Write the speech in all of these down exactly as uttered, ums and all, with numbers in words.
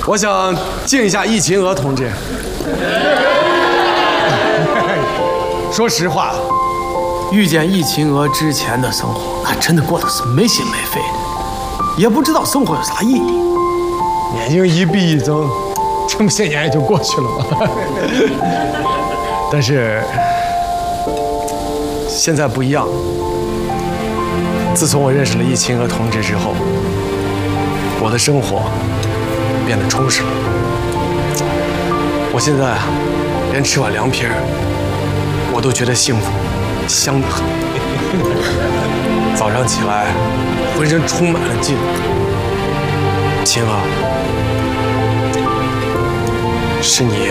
我想敬一下易秦娥同志。说实话，遇见易秦娥之前的生活，那真的过得是没心没肺的，也不知道生活有啥意义。年龄一逼一增，这么些年也就过去了嘛。但是现在不一样，自从我认识了易秦娥同志之后，我的生活变得充实了。我现在连吃碗凉皮儿，我都觉得幸福，香得很。早上起来，浑身充满了劲。秦娥，是你，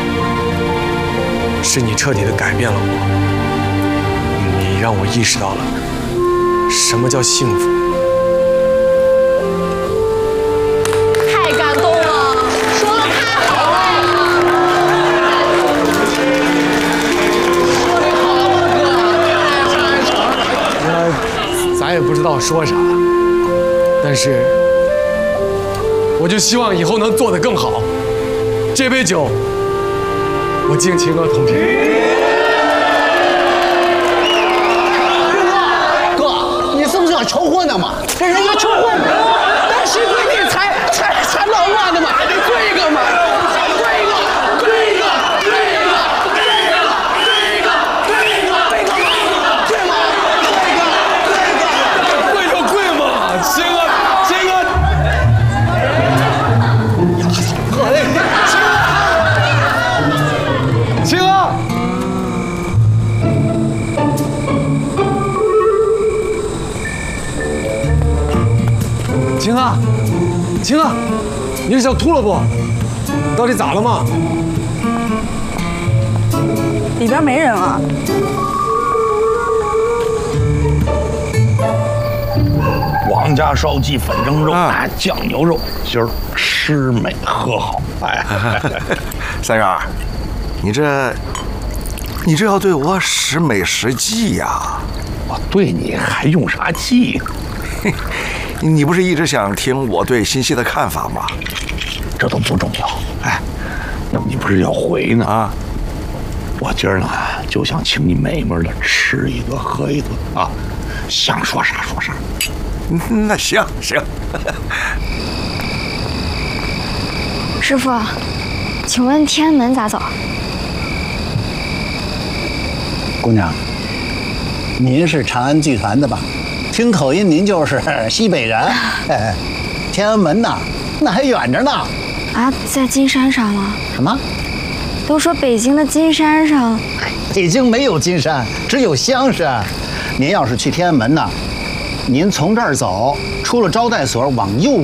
是你彻底的改变了我，你让我意识到了什么叫幸福。 太感动了，说的太好了。说的好啊，哥， 原来咱也不知道说啥，但是我就希望以后能做得更好。这杯酒，我敬秦娥同志。 哥，你是不是要求婚的嘛？这人家求婚，但是闺女才才才浪漫的嘛，得跪一个嘛，跪一个，跪一个，跪一个，跪一个，跪一个，跪一个，跪一个，跪吗？跪一个，跪一个， 跪就跪嘛，秦娥，秦娥。呀操！喝嘞！秦娥，秦娥，秦娥，你是想吐了不？到底咋了嘛？ 里边没人了。 王家烧鸡粉蒸肉，啊，酱牛肉，今儿吃美喝好。哎， 三元，你这，你这要对我使美使计呀？ 我对你还用啥计？ 你不是一直想听我对新戏的看法吗？ 这都不重要。哎，你不是要回呢啊？我今儿呢就想请你美美的吃一顿喝一顿啊，想说啥说啥。 那行行。 师傅，请问天安门咋走？ 姑娘，您是长安剧团的吧？听口音，您就是西北人。哎，天安门呐，那还远着呢。 啊，在金山上了。 什么？ 都说北京的金山上。 北京没有金山，只有香山。您要是去天安门呢，您从这儿走，出了招待所往右。